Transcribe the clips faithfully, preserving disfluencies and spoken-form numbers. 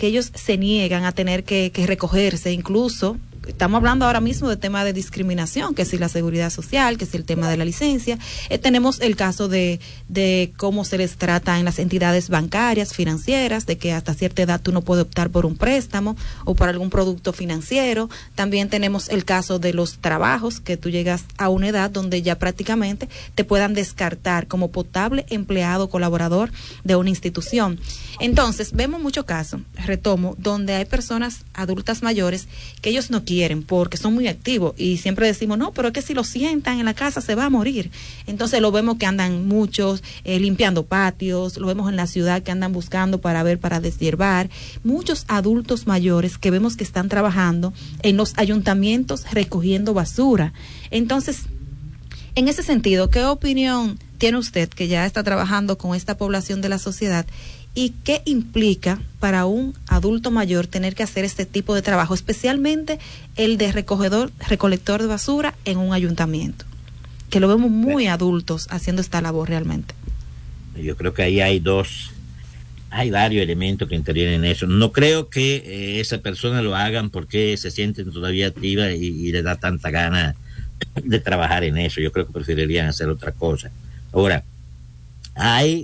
que ellos se niegan a tener que, que recogerse, incluso estamos hablando ahora mismo de tema de discriminación, que si la seguridad social, que si el tema de la licencia. Eh, tenemos el caso de, de cómo se les trata en las entidades bancarias, financieras, de que hasta cierta edad tú no puedes optar por un préstamo o por algún producto financiero. También tenemos el caso de los trabajos, que tú llegas a una edad donde ya prácticamente te puedan descartar como potable empleado colaborador de una institución. Entonces, vemos muchos casos, retomo, donde hay personas adultas mayores que ellos no quieren porque son muy activos y siempre decimos, no, pero es que si lo sientan en la casa se va a morir. Entonces lo vemos que andan muchos eh, limpiando patios, lo vemos en la ciudad que andan buscando para ver, para deshiervar. Muchos adultos mayores que vemos que están trabajando en los ayuntamientos recogiendo basura. Entonces, en ese sentido, ¿qué opinión tiene usted, que ya está trabajando con esta población de la sociedad, y qué implica para un adulto mayor tener que hacer este tipo de trabajo, especialmente el de recogedor, recolector de basura en un ayuntamiento, que lo vemos muy adultos haciendo esta labor realmente? Yo creo que ahí hay dos, hay varios elementos que intervienen en eso. No creo que eh, esa persona lo hagan porque se sienten todavía activas y, y les da tanta gana de trabajar en eso. Yo creo que preferirían hacer otra cosa. Ahora, hay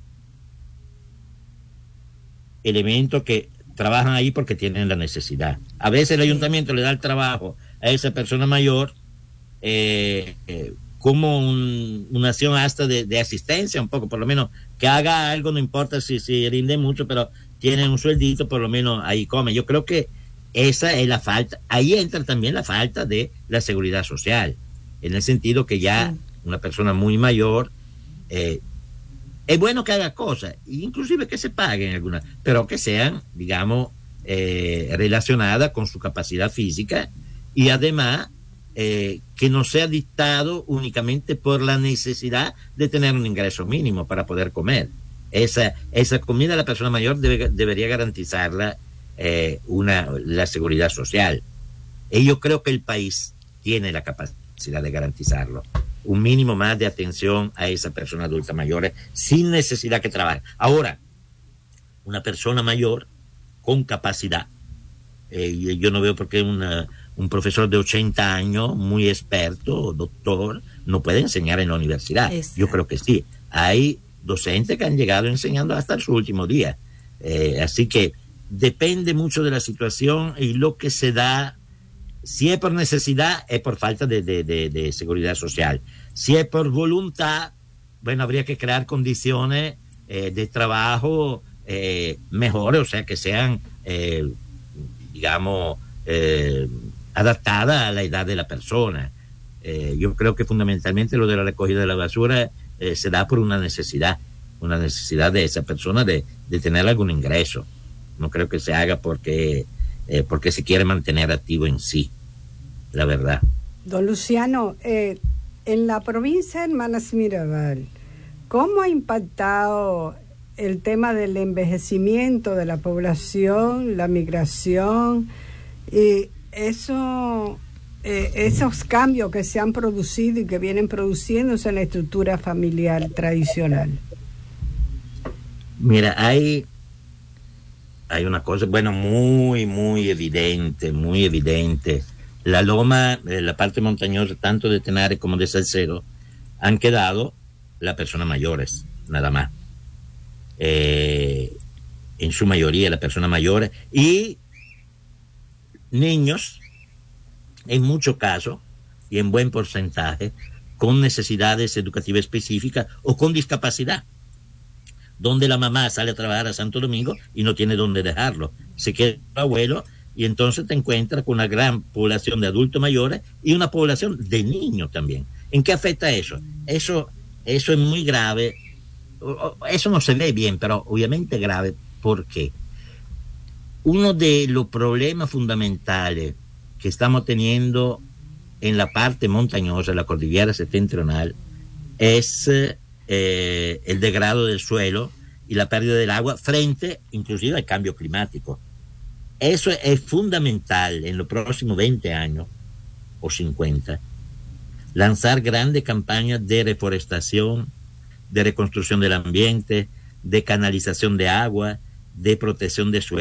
elementos que trabajan ahí porque tienen la necesidad. A veces el ayuntamiento le da el trabajo a esa persona mayor eh, eh, como un, una acción hasta de, de asistencia, un poco, por lo menos que haga algo, no importa si, si rinde mucho, pero tiene un sueldito, por lo menos ahí come. Yo creo que esa es la falta. Ahí entra también la falta de la seguridad social, en el sentido que ya sí, una persona muy mayor eh, es bueno que haga cosas, inclusive que se paguen algunas, pero que sean, digamos, eh, relacionadas con su capacidad física, y además eh, que no sea dictado únicamente por la necesidad de tener un ingreso mínimo para poder comer. Esa, esa comida la persona mayor debe, debería garantizarla eh, una, la seguridad social. Y yo creo que el país tiene la capacidad de garantizarlo. Un mínimo más de atención a esa persona adulta mayor sin necesidad que trabaje. Ahora, una persona mayor con capacidad, eh, yo no veo por qué una, un profesor de ochenta años, muy experto, doctor, no puede enseñar en la universidad. Exacto. Yo creo que sí. Hay docentes que han llegado enseñando hasta su último día. Eh, así que depende mucho de la situación y lo que se da. Si es por necesidad, es por falta de, de, de, de seguridad social. Si es por voluntad, bueno, habría que crear condiciones eh, de trabajo eh, mejores, o sea, que sean, eh, digamos, eh, adaptadas a la edad de la persona. Eh, yo creo que fundamentalmente lo de la recogida de la basura eh, se da por una necesidad, una necesidad de esa persona de, de tener algún ingreso. No creo que se haga porque... Eh, porque se quiere mantener activo en sí, la verdad. Don Luciano, eh, en la provincia de Hermanas Mirabal, ¿cómo ha impactado el tema del envejecimiento de la población, la migración y eso, eh, esos cambios que se han producido y que vienen produciéndose en la estructura familiar tradicional? Mira, hay... Hay una cosa, bueno, muy, muy evidente, muy evidente. La loma, eh, la parte montañosa, tanto de Tenares como de Salcedo, han quedado las personas mayores, nada más. Eh, en su mayoría, las personas mayores. Y niños, en muchos casos, y en buen porcentaje, con necesidades educativas específicas o con discapacidad, donde la mamá sale a trabajar a Santo Domingo y no tiene dónde dejarlo. Se queda el abuelo y entonces te encuentras con una gran población de adultos mayores y una población de niños también. ¿En qué afecta eso? Eso, eso es muy grave. Eso no se ve bien, pero obviamente grave. ¿Por qué? Uno de los problemas fundamentales que estamos teniendo en la parte montañosa, la cordillera septentrional, es... Eh, el degrado del suelo y la pérdida del agua frente inclusive al cambio climático. Eso es fundamental en los próximos veinte años o cincuenta, lanzar grandes campañas de reforestación, de reconstrucción del ambiente, de canalización de agua, de protección de suelo.